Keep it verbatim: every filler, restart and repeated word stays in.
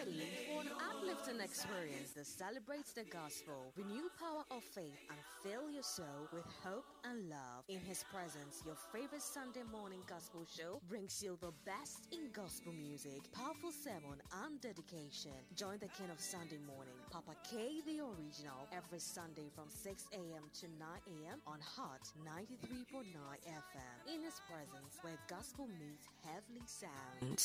ready for an uplifting experience that celebrates the gospel, renew power of faith, and fill your soul with hope and love? In His presence, your favorite Sunday morning gospel show brings you the best in gospel music, powerful sermon, and dedication. Join the King of Sunday Morning, Papa K the Original, every Sunday from six a.m. to nine a.m. on Hot ninety-three point nine F M. In His presence, where gospel meets heavenly sounds.